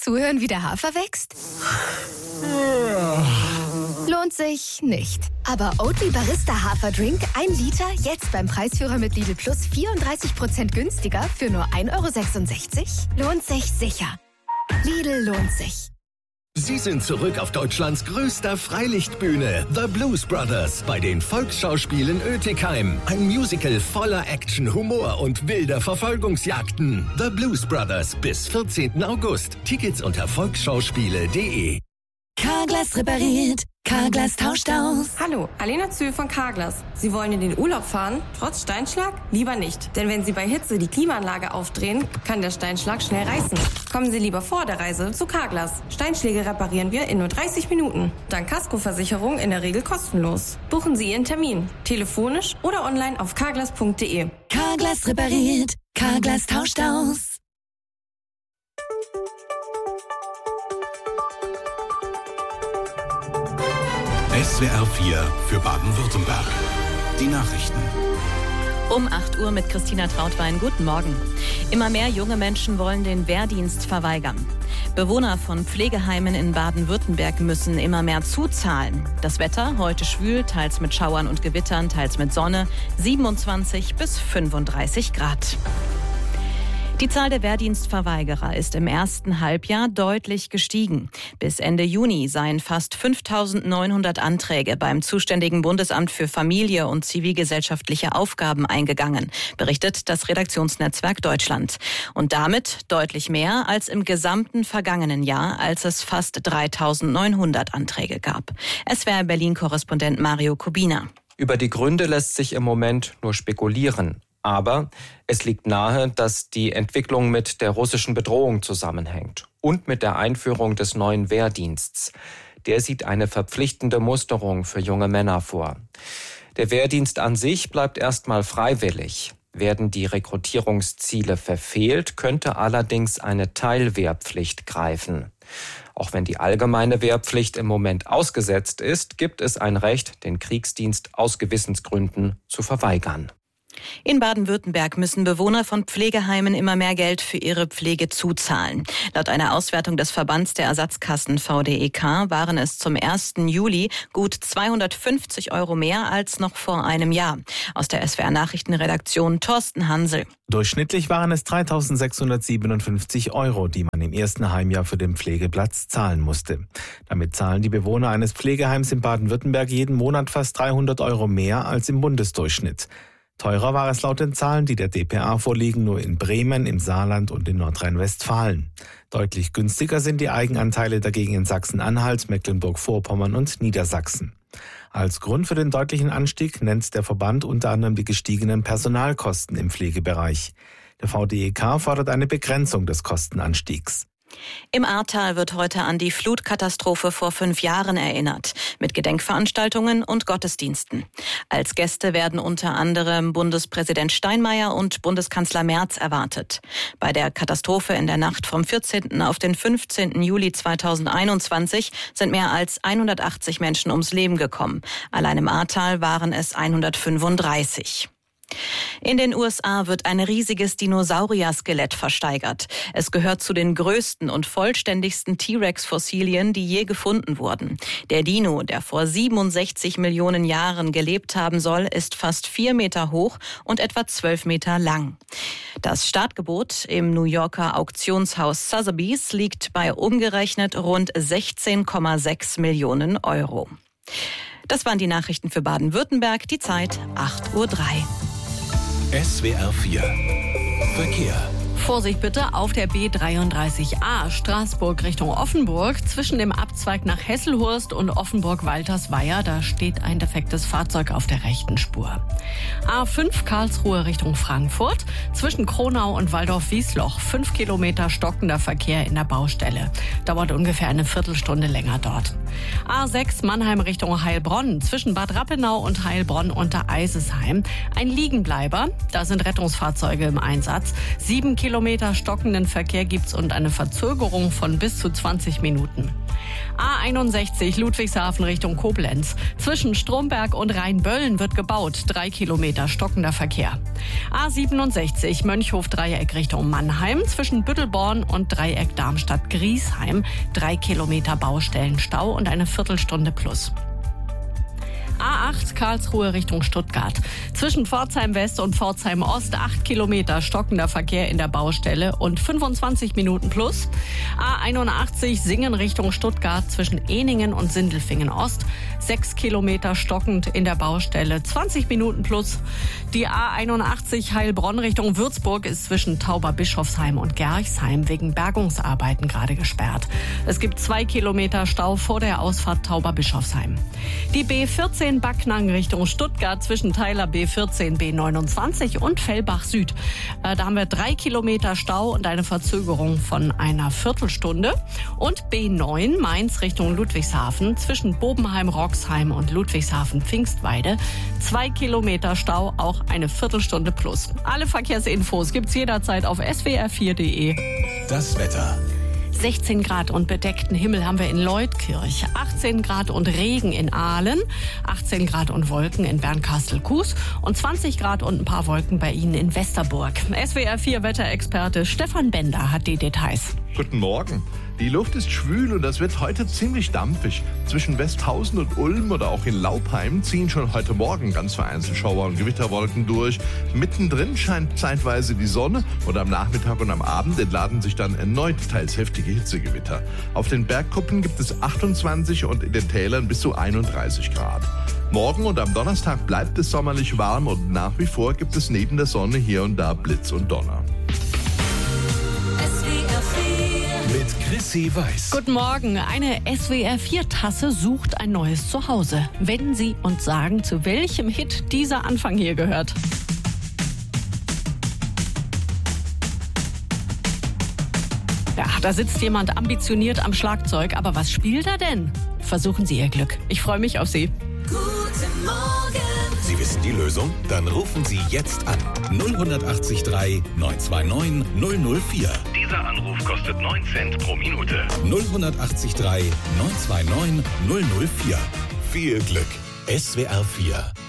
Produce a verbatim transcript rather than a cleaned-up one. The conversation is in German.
zuhören, wie der Hafer wächst? Lohnt sich nicht. Aber Oatly Barista Haferdrink, ein Liter, jetzt beim Preisführer mit Lidl Plus vierunddreißig Prozent günstiger für nur ein Euro sechsundsechzig? Lohnt sich sicher. Lidl lohnt sich. Sie sind zurück auf Deutschlands größter Freilichtbühne, The Blues Brothers, bei den Volksschauspielen Oetikheim. Ein Musical voller Action, Humor und wilder Verfolgungsjagden. The Blues Brothers bis vierzehnten August. Tickets unter volksschauspiele punkt de. Carglass repariert, Carglass tauscht aus. Hallo, Alena Zühl von Carglass. Sie wollen in den Urlaub fahren, trotz Steinschlag? Lieber nicht, denn wenn Sie bei Hitze die Klimaanlage aufdrehen, kann der Steinschlag schnell reißen. Kommen Sie lieber vor der Reise zu Carglass. Steinschläge reparieren wir in nur dreißig Minuten. Dank Kaskoversicherung in der Regel kostenlos. Buchen Sie Ihren Termin, telefonisch oder online auf carglass punkt de. Carglass repariert, Carglass tauscht aus. S W R vier für Baden-Württemberg. Die Nachrichten. Um acht Uhr mit Christina Trautwein. Guten Morgen. Immer mehr junge Menschen wollen den Wehrdienst verweigern. Bewohner von Pflegeheimen in Baden-Württemberg müssen immer mehr zuzahlen. Das Wetter heute schwül, teils mit Schauern und Gewittern, teils mit Sonne, siebenundzwanzig bis fünfunddreißig Grad. Die Zahl der Wehrdienstverweigerer ist im ersten Halbjahr deutlich gestiegen. Bis Ende Juni seien fast fünftausendneunhundert Anträge beim zuständigen Bundesamt für Familie und zivilgesellschaftliche Aufgaben eingegangen, berichtet das Redaktionsnetzwerk Deutschland. Und damit deutlich mehr als im gesamten vergangenen Jahr, als es fast dreitausendneunhundert Anträge gab. S W R Berlin-Korrespondent Mario Kubina. Über die Gründe lässt sich im Moment nur spekulieren. Aber es liegt nahe, dass die Entwicklung mit der russischen Bedrohung zusammenhängt und mit der Einführung des neuen Wehrdienstes. Der sieht eine verpflichtende Musterung für junge Männer vor. Der Wehrdienst an sich bleibt erstmal freiwillig. Werden die Rekrutierungsziele verfehlt, könnte allerdings eine Teilwehrpflicht greifen. Auch wenn die allgemeine Wehrpflicht im Moment ausgesetzt ist, gibt es ein Recht, den Kriegsdienst aus Gewissensgründen zu verweigern. In Baden-Württemberg müssen Bewohner von Pflegeheimen immer mehr Geld für ihre Pflege zuzahlen. Laut einer Auswertung des Verbands der Ersatzkassen V D E K waren es zum ersten Juli gut zweihundertfünfzig Euro mehr als noch vor einem Jahr. Aus der S W R-Nachrichtenredaktion Thorsten Hansel. Durchschnittlich waren es dreitausendsechshundertsiebenundfünfzig Euro, die man im ersten Heimjahr für den Pflegeplatz zahlen musste. Damit zahlen die Bewohner eines Pflegeheims in Baden-Württemberg jeden Monat fast dreihundert Euro mehr als im Bundesdurchschnitt. Teurer war es laut den Zahlen, die der D P A vorliegen, nur in Bremen, im Saarland und in Nordrhein-Westfalen. Deutlich günstiger sind die Eigenanteile dagegen in Sachsen-Anhalt, Mecklenburg-Vorpommern und Niedersachsen. Als Grund für den deutlichen Anstieg nennt der Verband unter anderem die gestiegenen Personalkosten im Pflegebereich. Der V D E K fordert eine Begrenzung des Kostenanstiegs. Im Ahrtal wird heute an die Flutkatastrophe vor fünf Jahren erinnert, mit Gedenkveranstaltungen und Gottesdiensten. Als Gäste werden unter anderem Bundespräsident Steinmeier und Bundeskanzler Merz erwartet. Bei der Katastrophe in der Nacht vom vierzehnten auf den fünfzehnten Juli zweitausendeinundzwanzig sind mehr als hundertachtzig Menschen ums Leben gekommen. Allein im Ahrtal waren es hundertfünfunddreißig. In den U S A wird ein riesiges Dinosaurier-Skelett versteigert. Es gehört zu den größten und vollständigsten T-Rex-Fossilien, die je gefunden wurden. Der Dino, der vor siebenundsechzig Millionen Jahren gelebt haben soll, ist fast vier Meter hoch und etwa zwölf Meter lang. Das Startgebot im New Yorker Auktionshaus Sotheby's liegt bei umgerechnet rund sechzehn Komma sechs Millionen Euro. Das waren die Nachrichten für Baden-Württemberg. Die Zeit acht Uhr drei. S W R vier Verkehr. Vorsicht bitte auf der B dreiunddreißig A Straßburg Richtung Offenburg. Zwischen dem Abzweig nach Hesselhurst und Offenburg-Waltersweier, da steht ein defektes Fahrzeug auf der rechten Spur. A fünf Karlsruhe Richtung Frankfurt. Zwischen Kronau und Waldorf-Wiesloch fünf Kilometer stockender Verkehr in der Baustelle. Dauert ungefähr eine Viertelstunde länger dort. A sechs Mannheim Richtung Heilbronn. Zwischen Bad Rappenau und Heilbronn unter Eisesheim. Ein Liegenbleiber. Da sind Rettungsfahrzeuge im Einsatz. Sieben Kilometer Kilometer stockenden Verkehr gibt's und eine Verzögerung von bis zu zwanzig Minuten. A einundsechzig Ludwigshafen Richtung Koblenz. Zwischen Stromberg und Rheinböllen wird gebaut. Drei Kilometer stockender Verkehr. A siebenundsechzig Mönchhof-Dreieck Richtung Mannheim. Zwischen Büttelborn und Dreieck Darmstadt-Griesheim. Drei Kilometer Baustellenstau und eine Viertelstunde plus. A acht Karlsruhe Richtung Stuttgart. Zwischen Pforzheim West und Pforzheim Ost acht Kilometer stockender Verkehr in der Baustelle und fünfundzwanzig Minuten plus. A einundachtzig Singen Richtung Stuttgart zwischen Ehningen und Sindelfingen Ost. sechs Kilometer stockend in der Baustelle, zwanzig Minuten plus. Die A einundachtzig Heilbronn Richtung Würzburg ist zwischen Tauberbischofsheim und Gerchsheim wegen Bergungsarbeiten gerade gesperrt. Es gibt zwei Kilometer Stau vor der Ausfahrt Tauberbischofsheim. Die B vierzehn Backnang Richtung Stuttgart zwischen Teiler B vierzehn B neunundzwanzig und Fellbach Süd. Äh, da haben wir drei Kilometer Stau und eine Verzögerung von einer Viertelstunde. Und B neun Mainz Richtung Ludwigshafen zwischen Bobenheim-Roxheim und Ludwigshafen-Pfingstweide. Zwei Kilometer Stau, auch eine Viertelstunde plus. Alle Verkehrsinfos gibt's jederzeit auf s w r vier punkt d e. Das Wetter. sechzehn Grad und bedeckten Himmel haben wir in Leutkirch, achtzehn Grad und Regen in Aalen, achtzehn Grad und Wolken in Bernkastel-Kues und zwanzig Grad und ein paar Wolken bei Ihnen in Westerburg. S W R vier Wetterexperte Stefan Bender hat die Details. Guten Morgen. Die Luft ist schwül und es wird heute ziemlich dampfig. Zwischen Westhausen und Ulm oder auch in Laupheim ziehen schon heute Morgen ganz vereinzelt Schauer und Gewitterwolken durch. Mittendrin scheint zeitweise die Sonne und am Nachmittag und am Abend entladen sich dann erneut teils heftige Hitzegewitter. Auf den Bergkuppen gibt es achtundzwanzig und in den Tälern bis zu einunddreißig Grad. Morgen und am Donnerstag bleibt es sommerlich warm und nach wie vor gibt es neben der Sonne hier und da Blitz und Donner. Mit Chrissy Weiß. Guten Morgen. Eine S W R vier Tasse sucht ein neues Zuhause. Wenn Sie uns sagen, zu welchem Hit dieser Anfang hier gehört. Ja, da sitzt jemand ambitioniert am Schlagzeug. Aber was spielt er denn? Versuchen Sie Ihr Glück. Ich freue mich auf Sie. Guten Morgen. Sie wissen die Lösung? Dann rufen Sie jetzt an. null acht drei neun zwei neun null null vier. Dieser Anruf kostet neun Cent pro Minute. null acht drei neun zwei neun null null vier. Viel Glück. S W R vier